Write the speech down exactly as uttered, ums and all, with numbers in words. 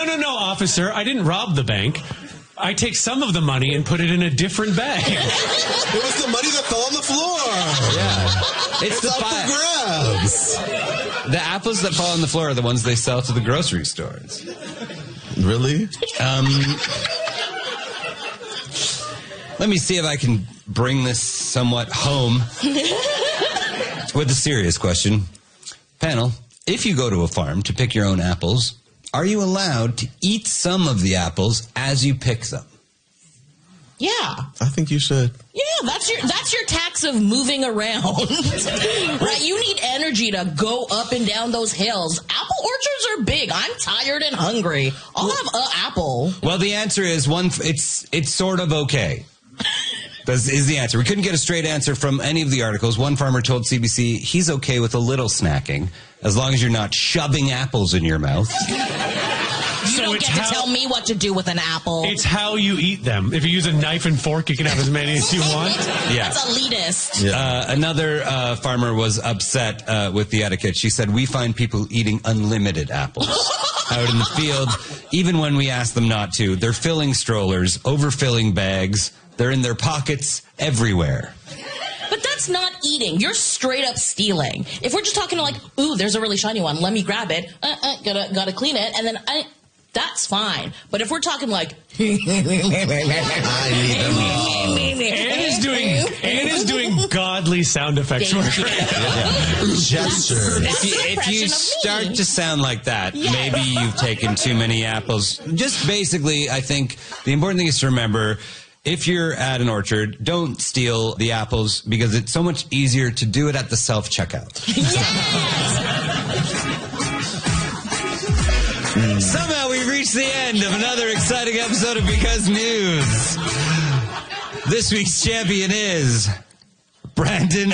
no, no, officer. I didn't rob the bank. I take some of the money and put it in a different bag. It was the money that fell on the floor. Yeah. It's, It's the up fi- for grabs. The apples that fall on the floor are the ones they sell to the grocery stores. Really? Um, let me see if I can bring this somewhat home with a serious question. Panel, if you go to a farm to pick your own apples, are you allowed to eat some of the apples as you pick them? Yeah. I think you should. Yeah, that's your that's your tax of moving around. Right? You need energy to go up and down those hills. Apple orchards are big. I'm tired and hungry. I'll have an apple. Well, the answer is one. It's it's sort of okay. That is the answer. We couldn't get a straight answer from any of the articles. One farmer told C B C he's okay with a little snacking as long as you're not shoving apples in your mouth. You So don't it's get to how- tell me what to do with an apple. It's how you eat them. If you use a knife and fork, you can have as many as you want. Yeah. That's elitist. Yeah. Uh, another uh, farmer was upset uh, with the etiquette. She said, we find people eating unlimited apples out in the field, even when we ask them not to. They're filling strollers, overfilling bags. They're in their pockets everywhere. But that's not eating. You're straight up stealing. If we're just talking like, ooh, there's a really shiny one. Let me grab it. Uh, uh, gotta, gotta clean it. And then I... That's fine. But if we're talking like... I need them all. Anne is doing Anne is doing godly sound effects for her. Gesture. That's If you, an if you impression of me. start to sound like that, Yeah. maybe you've taken too many apples. Just basically, I think the important thing is to remember, if you're at an orchard, don't steal the apples because it's so much easier to do it at the self-checkout. Somehow we've reached the end of another exciting episode of Because News. This week's champion is Brandon